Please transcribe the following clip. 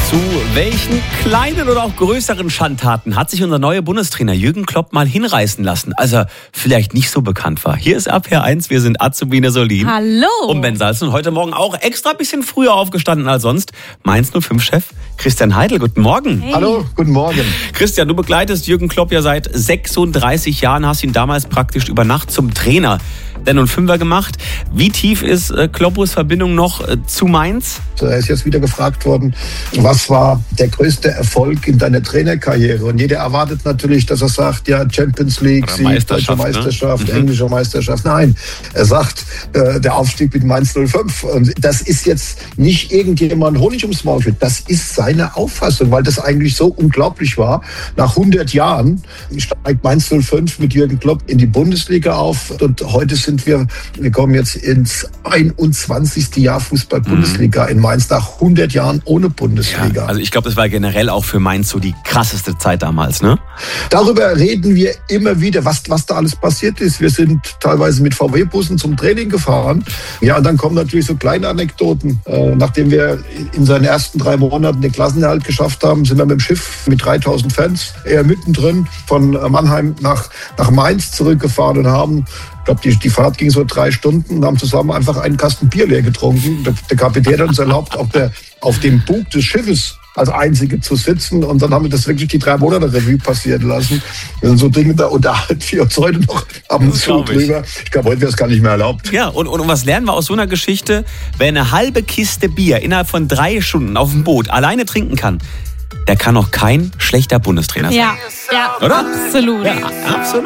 Zu welchen kleinen oder auch größeren Schandtaten hat sich unser neuer Bundestrainer Jürgen Klopp mal hinreißen lassen, als er vielleicht nicht so bekannt war? Hier ist RPR1, wir sind Azubine Solin. Hallo. Und Ben Salzen, heute Morgen auch extra ein bisschen früher aufgestanden als sonst. Mainz 05-Chef Christian Heidel, guten Morgen. Hey. Hallo, guten Morgen. Christian, du begleitest Jürgen Klopp ja seit 36 Jahren, hast ihn damals praktisch über Nacht zum Trainer der 05er gemacht. Wie tief ist Kloppos Verbindung noch zu Mainz? Er ist jetzt wieder gefragt worden, was war der größte Erfolg in deiner Trainerkarriere? Und jeder erwartet natürlich, dass er sagt, ja, Champions League, Sieg, deutsche Meisterschaft, englische Meisterschaft. Nein, er sagt, der Aufstieg mit Mainz 05. Und das ist jetzt nicht irgendjemand Honig ums Maul führt. Das ist seine Auffassung, weil das eigentlich so unglaublich war. Nach 100 Jahren steigt Mainz 05 mit Jürgen Klopp in die Bundesliga auf. Und heute sind wir kommen jetzt ins 21. Jahr Fußball-Bundesliga in Mainz nach 100 Jahren ohne Bundesliga. Ja, also ich glaube, das war generell auch für Mainz so die krasseste Zeit damals, ne? Darüber reden wir immer wieder, was da alles passiert ist. Wir sind teilweise mit VW-Bussen zum Training gefahren. Ja, und dann kommen natürlich so kleine Anekdoten. Nachdem wir in seinen ersten 3 Monaten den Klassenerhalt geschafft haben, sind wir mit dem Schiff mit 3000 Fans mittendrin von Mannheim nach Mainz zurückgefahren und haben, ich glaube, die Fahrt ging so 3 Stunden und haben zusammen einfach einen Kasten Bier leer getrunken. Der Kapitän hat uns erlaubt, auf dem Bug des Schiffes als Einzige zu sitzen. Und dann haben wir das wirklich die 3 Monate Revue passieren lassen. So Dinge, da unterhalten wir uns heute noch ab und zu drüber. Ich glaube, heute wäre es gar nicht mehr erlaubt. Ja, und was lernen wir aus so einer Geschichte? Wer eine halbe Kiste Bier innerhalb von 3 Stunden auf dem Boot alleine trinken kann, der kann auch kein schlechter Bundestrainer sein. Ja, oder? absolut. Ja, absolut.